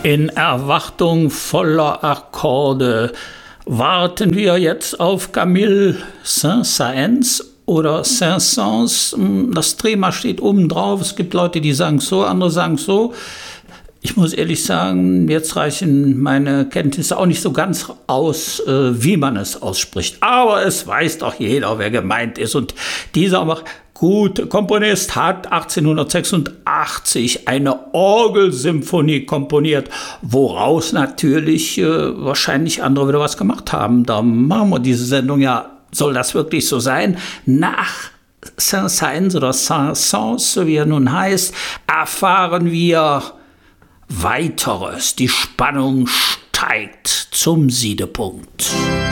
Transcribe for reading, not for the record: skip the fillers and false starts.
In Erwartung voller Akkorde warten wir jetzt auf Camille Saint-Saëns oder Saint-Saëns. Das Thema steht oben drauf. Es gibt Leute, die sagen so, andere sagen so. Ich muss ehrlich sagen, jetzt reichen meine Kenntnisse auch nicht so ganz aus, wie man es ausspricht. Aber es weiß doch jeder, wer gemeint ist. Und dieser gute Komponist hat 1886 eine Orgelsymphonie komponiert, woraus natürlich wahrscheinlich andere wieder was gemacht haben. Da machen wir diese Sendung ja. Soll das wirklich so sein? Nach Saint-Saëns oder Saint-Saëns, so wie er nun heißt, erfahren wir Weiteres. Die Spannung steigt zum Siedepunkt.